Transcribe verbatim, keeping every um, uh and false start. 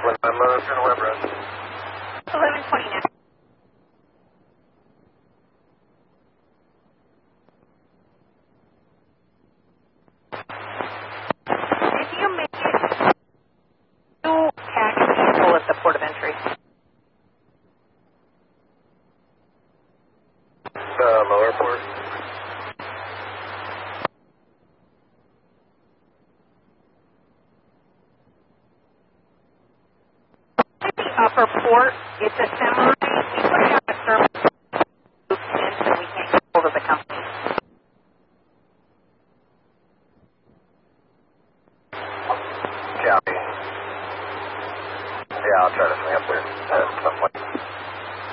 I'm uh, turn web rest. eleven twenty-nine. Did you make two taxi people at the port of entry? Uh, lower port. The upper port, it's a semi. We put it on a service and so we can't get hold of the company.